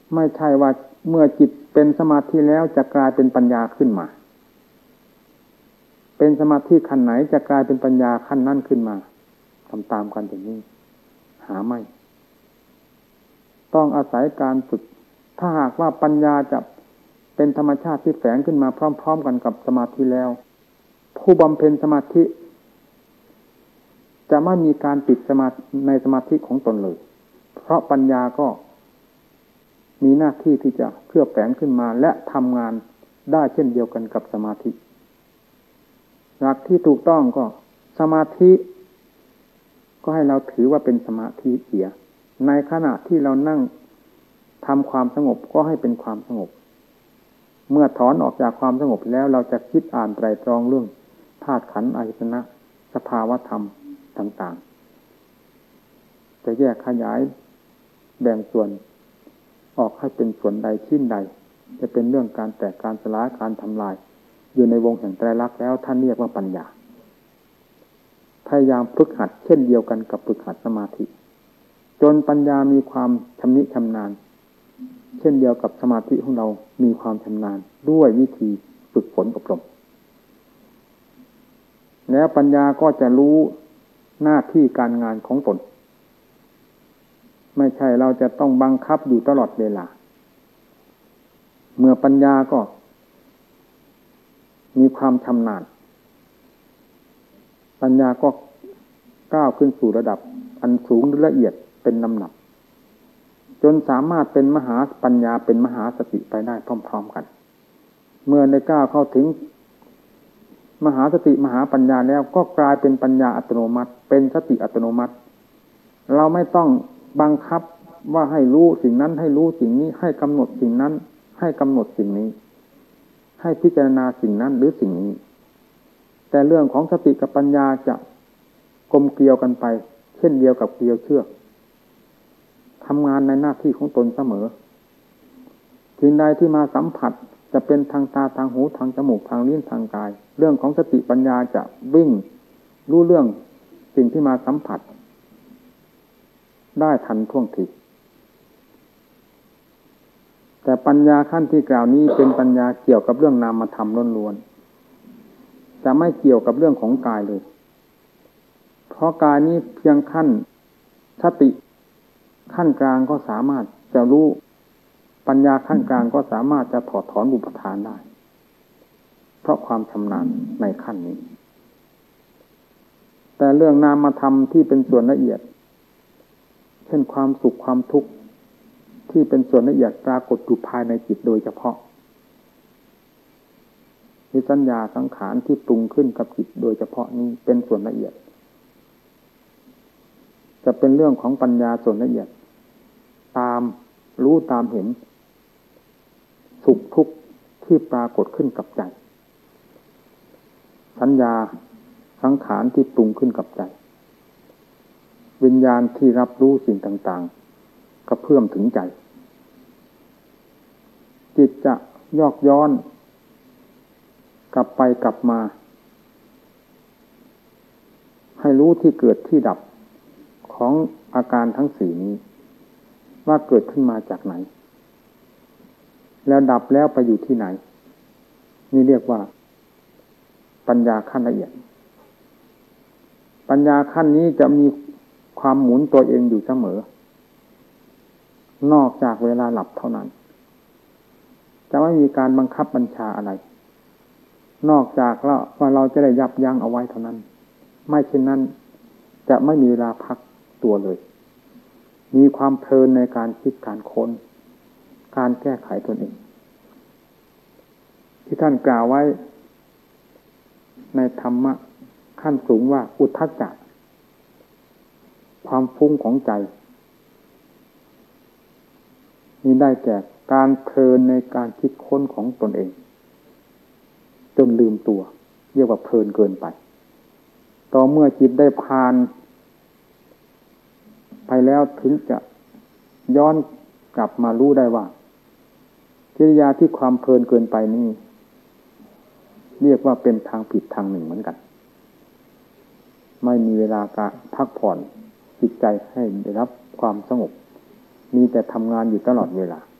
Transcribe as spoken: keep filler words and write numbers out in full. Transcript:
ไม่ใช่ว่าเมื่อจิตเป็นสมาธิแล้วจะกลายเป็นปัญญาขึ้นมาเป็นสมาธิขั้นไหนจะกลายเป็นปัญญาขั้นนั้นขึ้นมาทำตามกันอย่างนี้หาไม่ต้องอาศัยการฝึกถ้าหากว่าปัญญาจะเป็นธรรมชาติที่แฝงขึ้นมาพร้อมๆกันกับสมาธิแล้วผู้บำเพ็ญสมาธิจะไม่มีการติดสมาธิในสมาธิของตนเลยเพราะปัญญาก็มีหน้าที่ที่จะเคลือบแฝงขึ้นมาและทำงานได้เช่นเดียวกันกับสมาธิหลักที่ถูกต้องก็สมาธิก็ให้เราถือว่าเป็นสมาธิเสียในขณะที่เรานั่งทำความสงบก็ให้เป็นความสงบเมื่อถอนออกจากความสงบแล้วเราจะคิดอ่านไตรตรองเรื่องธาตุขันธ์อายตนะสภาวธรรมต่างๆจะแยกขยายแบ่งส่วนออกให้เป็นส่วนใดชิ้นใดจะเป็นเรื่องการแตกการสลายการทำลายอยู่ในวงแห่งไตรลักษณ์แล้วท่านเรียกว่าปัญญาพยายามฝึกหัดเช่นเดียวกันกับฝึกหัดสมาธิจนปัญญามีความชำนิชำนาญเช่นเดียวกับสมาธิของเรามีความชำนาญด้วยวิธีฝึกฝนอบรมแล้วปัญญาก็จะรู้หน้าที่การงานของตนไม่ใช่เราจะต้องบังคับอยู่ตลอดเวลาเมื่อปัญญาก็มีความชำนาญปัญญาก็ก้าวขึ้นสู่ระดับอันสูงละเอียดเป็นลำดับจนสามารถเป็นมหาปัญญาเป็นมหาสติไปได้พร้อมๆกันเมื่อได้ก้าวเข้าถึงมหาสติมหาปัญญาแล้วก็กลายเป็นปัญญาอัตโนมัติเป็นสติอัตโนมัติเราไม่ต้องบังคับว่าให้รู้สิ่งนั้นให้รู้สิ่งนี้ให้กำหนดสิ่งนั้นให้กำหนดสิ่งนี้ให้พิจารณาสิ่งนั้นหรือสิ่งนี้แต่เรื่องของสติกับปัญญาจะกลมเกลียวกันไปเช่นเดียวกับเกลียวเชือกทำงานในหน้าที่ของตนเสมอสิ่งใดที่มาสัมผัสจะเป็นทางตาทางหูทางจมูกทางลิ้นทางกายเรื่องของสติปัญญาจะวิ่งรู้เรื่องสิ่งที่มาสัมผัสได้ทันท่วงทีแต่ปัญญาขั้นที่กล่าวนี้เป็นปัญญาเกี่ยวกับเรื่องนามธรรมล้วนๆจะไม่เกี่ยวกับเรื่องของกายเลยเพราะกายนี้เพียงขั้นสติขั้นกลางก็สามารถจะรู้ปัญญาขั้นกลางก็สามารถจะถอดถอนอุปทานได้เพราะความชำนาญในขั้นนี้แต่เรื่องนามธรรมที่เป็นส่วนละเอียดเช่นความสุขความทุกข์ที่เป็นส่วนละเอียดปรากฏอยู่ภายในจิตโดยเฉพาะมีสัญญาสังขารที่ปรุงขึ้นกับจิตโดยเฉพาะนี้เป็นส่วนละเอียดจะเป็นเรื่องของปัญญาส่วนละเอียดตามรู้ตามเห็นสุขทุกข์ที่ปรากฏขึ้นกับใจสัญญาสังขารที่ปรุงขึ้นกับใจวิญญาณที่รับรู้สิ่งต่างๆกระเพื่อมถึงใจจิตจะยอกย้อนกลับไปกลับมาให้รู้ที่เกิดที่ดับของอาการทั้งสี่นี้ว่าเกิดขึ้นมาจากไหนแล้วดับแล้วไปอยู่ที่ไหนนี่เรียกว่าปัญญาขั้นละเอียดปัญญาขั้นนี้จะมีความหมุนตัวเองอยู่เสมอนอกจากเวลาหลับเท่านั้นจะไม่มีการบังคับบัญชาอะไรนอกจากว่าเราจะได้ยับยั้งเอาไว้เท่านั้นไม่เช่นนั้นจะไม่มีเวลาพักตัวเลยมีความเพลินในการคิดการค้นการแก้ไขตนเองที่ท่านกล่าวไว้ในธรรมะขั้นสูงว่าอุทธัจจะความฟุ้งของใจนี่ได้แก่การเพลินในการคิดค้นของตนเองจนลืมตัวเรียกว่าเพลินเกินไปต่อเมื่อจิตได้ผ่านไปแล้วถึงจะย้อนกลับมารู้ได้ว่ากิริยาที่ความเพลินเกินไปนี่เรียกว่าเป็นทางผิดทางหนึ่งเหมือนกันไม่มีเวลาการพักผ่อนจิตใจให้ได้รับความสงบมีแต่ทำงานอยู่ตลอดเวลา